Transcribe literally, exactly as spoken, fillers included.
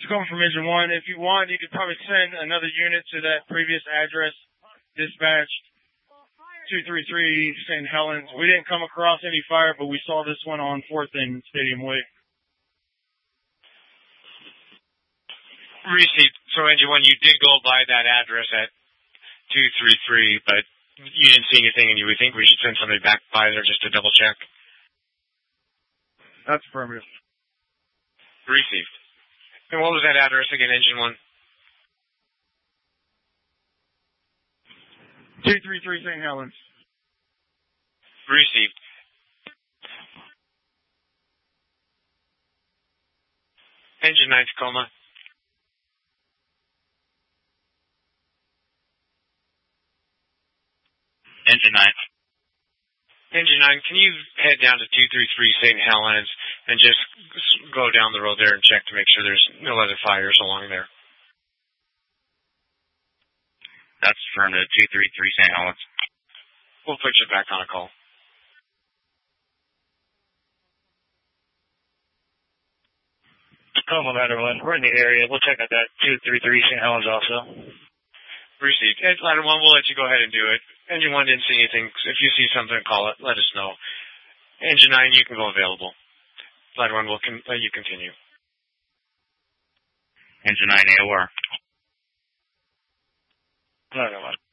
It's coming from Engine one. If you want, you could probably send another unit to that previous address. Dispatched two three three Saint Helens. We didn't come across any fire, but we saw this one on fourth and Stadium Way. Received. So Engine one, you did go by that address at two three three, but you didn't see anything, and you would think we should send somebody back by there just to double check? That's affirmative. Received. And what was that address again, Engine one? two three three Saint Helens. Received. Engine nine Tacoma. Engine nine. Engine nine, can you head down to two three three Saint Helens and just go down the road there and check to make sure there's no other fires along there? That's affirmative, two three three Saint Helens. We'll put you back on a call. Tacoma, Ladder one. We're in the area. We'll check out that two three three Saint Helens also. Received. Ed, Ladder one, we'll let you go ahead and do it. Engine one didn't see anything. If you see something, call it. Let us know. Engine nine, you can go available. Ladder one, we'll con- let you continue. Engine nine A O R. Ladder one.